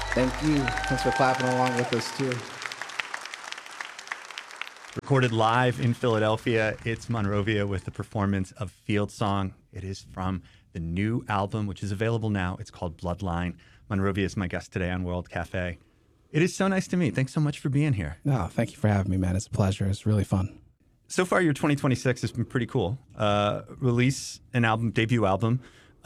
Thank you. Thanks for clapping along with us, too. Recorded live in Philadelphia, it's Monrovia with the performance of Field Song. It is from the new album, which is available now. It's called Bloodline. Monrovia is my guest today on World Cafe. It is so nice to meet. Thanks so much for being here. No, thank you for having me, man. It's a pleasure. It's really fun. So far, your 2026 has been pretty cool. Release an album, debut album,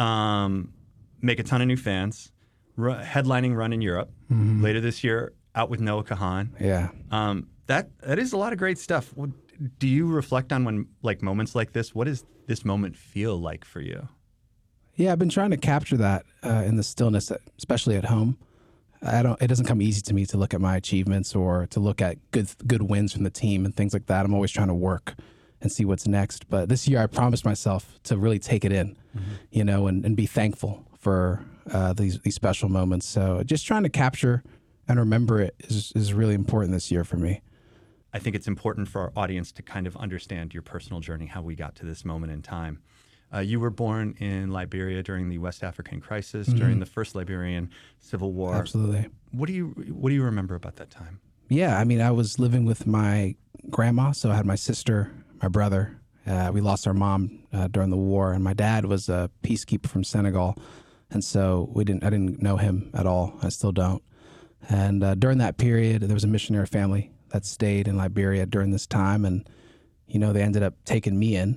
make a ton of new fans, headlining run in Europe. Later this year, out with Noah Kahan. Yeah. That is a lot of great stuff. Do you reflect on when moments like this? What does this moment feel like for you? Yeah, I've been trying to capture that in the stillness, especially at home. It doesn't come easy to me to look at my achievements or to look at good wins from the team and things like that. I'm always trying to work and see what's next. But this year, I promised myself to really take it in, and be thankful for these special moments. So just trying to capture and remember it is really important this year for me. I think it's important for our audience to kind of understand your personal journey, how we got to this moment in time. You were born in Liberia during the West African crisis, during the first Liberian Civil War. Absolutely. What do you remember about that time? Yeah, I mean, I was living with my grandma, so I had my sister, my brother. We lost our mom during the war, and my dad was a peacekeeper from Senegal, and so I didn't know him at all. I still don't. And during that period, there was a missionary family that stayed in Liberia during this time, and they ended up taking me in.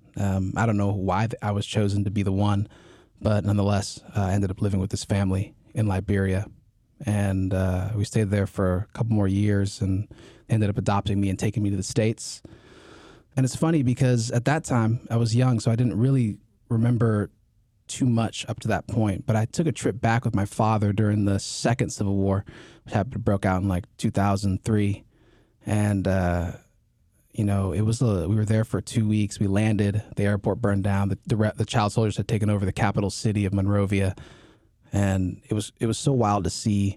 I don't know why I was chosen to be the one, but nonetheless, I ended up living with this family in Liberia, and we stayed there for a couple more years, and they ended up adopting me and taking me to the States. And it's funny because at that time I was young, so I didn't really remember too much up to that point. But I took a trip back with my father during the second Civil War, which broke out in 2003, and it was we were there for 2 weeks. We landed, the airport burned down. The child soldiers had taken over the capital city of Monrovia, and it was so wild to see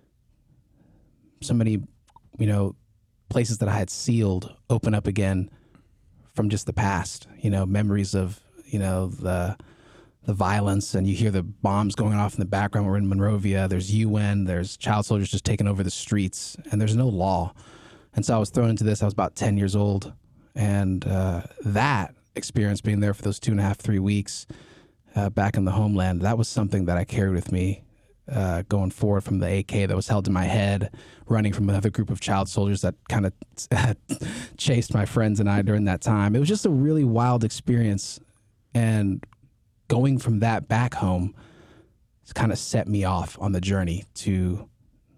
so many places that I had sealed open up again from just the past. Memories of the violence, and you hear the bombs going off in the background. We're in Monrovia. There's UN. There's child soldiers just taking over the streets, and there's no law. And so I was thrown into this. I was about 10 years old. And that experience, being there for those 2.5, 3 weeks back in the homeland, that was something that I carried with me going forward from the AK that was held to my head, running from another group of child soldiers that kind of chased my friends and I during that time. It was just a really wild experience. And going from that back home kind of set me off on the journey to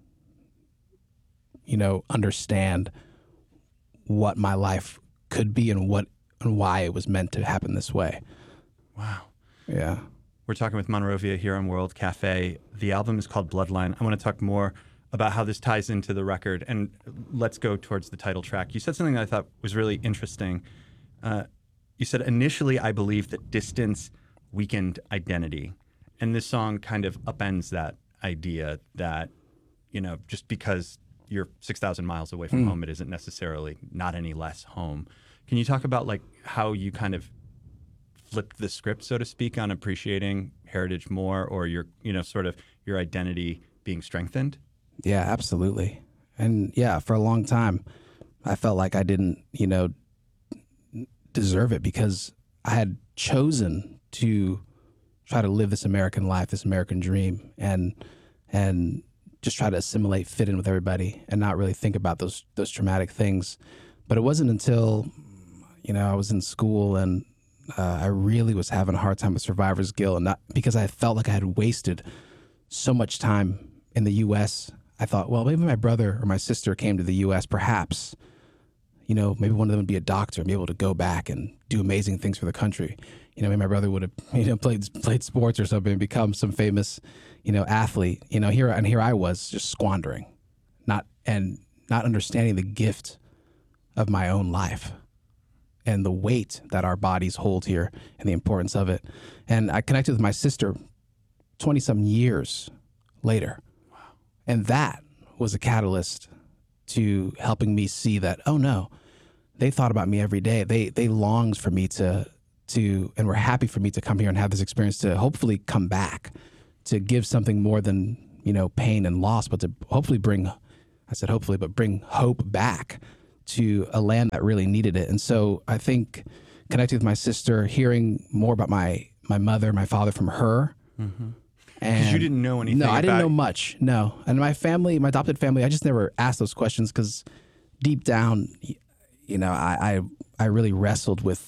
understand what my life could be and why it was meant to happen this way. Wow. Yeah. We're talking with Monrovia here on World Cafe. The album is called Bloodline. I want to talk more about how this ties into the record, and let's go towards the title track. You said something that I thought was really interesting. You said, initially, I believed that distance weakened identity. And this song kind of upends that idea that, just because you're 6,000 miles away from home, it isn't necessarily not any less home. Can you talk about how you kind of flipped the script, so to speak, on appreciating heritage more, or your sort of your identity being strengthened? Yeah, absolutely. And yeah, for a long time, I felt like I didn't, deserve it because I had chosen to try to live this American life, this American dream, and just try to assimilate, fit in with everybody, and not really think about those traumatic things. But it wasn't until, I was in school and I really was having a hard time with survivor's guilt, and not because I felt like I had wasted so much time in the U.S. I thought, well, maybe my brother or my sister came to the U.S. Perhaps, maybe one of them would be a doctor and be able to go back and do amazing things for the country. Maybe my brother would have, played sports or something and become some famous, athlete. Here I was just squandering, not understanding the gift of my own life and the weight that our bodies hold here and the importance of it. And I connected with my sister 20-some years later. Wow. And that was a catalyst to helping me see that, oh no, they thought about me every day. They longed for me to and were happy for me to come here and have this experience, to hopefully come back, to give something more than pain and loss, but to hopefully bring, I said hopefully, but bring hope back to a land that really needed it. And so I think connecting with my sister, hearing more about my mother, my father from her. Mm-hmm. And Because you didn't know anything. No, I didn't about know much. No. And my family, my adopted family, I just never asked those questions because deep down, I really wrestled with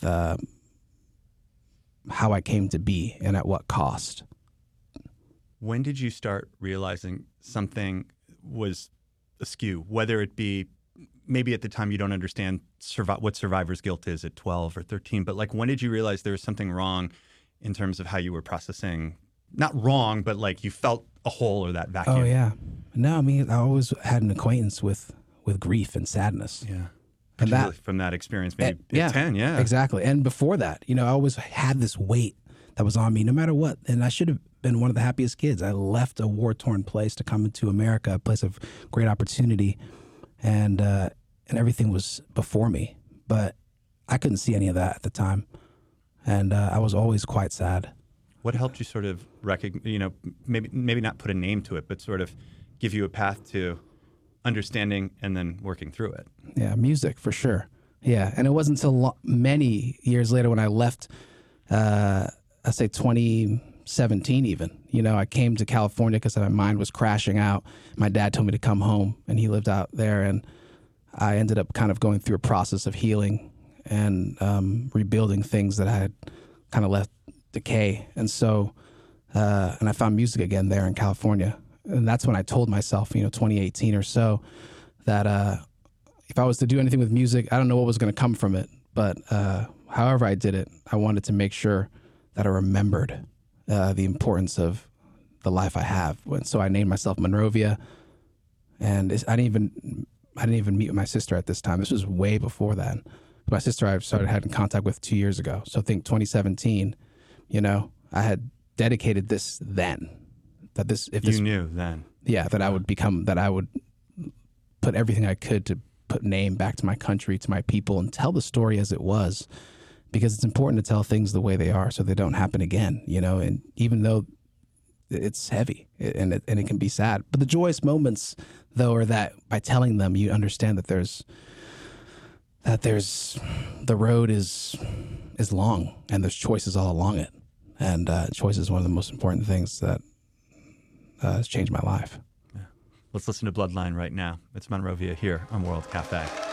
how I came to be and at what cost. When did you start realizing something was askew, whether it be maybe at the time you don't understand what survivor's guilt is at 12 or 13, but like when did you realize there was something wrong in terms of how you were processing, not wrong, but like you felt a hole or that vacuum? Oh, yeah. No, I mean, I always had an acquaintance with grief and sadness. Yeah. And Particularly from that experience, maybe at 10, yeah. Exactly. And before that, I always had this weight that was on me no matter what. And I should have been one of the happiest kids. I left a war-torn place to come into America, a place of great opportunity, and everything was before me. But I couldn't see any of that at the time. And I was always quite sad. What helped you sort of recognize, maybe not put a name to it, but sort of give you a path to understanding and then working through it? Yeah, music for sure. Yeah, and it wasn't until many years later when I left, I say 2017 even. I came to California because my mind was crashing out. My dad told me to come home, and he lived out there, and I ended up kind of going through a process of healing and rebuilding things that I had kind of left decay. And so, and I found music again there in California. And that's when I told myself, 2018 or so, that if I was to do anything with music, I don't know what was going to come from it. But however I did it, I wanted to make sure that I remembered the importance of the life I have. And so I named myself Monrovia. And I didn't even meet with my sister at this time. This was way before that. My sister I started having contact with 2 years ago. So I think 2017, I had dedicated this then. That this, if this, you knew then. Yeah, that I would put everything I could to put name back to my country, to my people, and tell the story as it was, because it's important to tell things the way they are so they don't happen again, and even though it's heavy and it can be sad, but the joyous moments though are that by telling them you understand that the road is long and there's choices all along it, and choice is one of the most important things that has changed my life. Yeah. Let's listen to Bloodline right now. It's Monrovia here on World Cafe.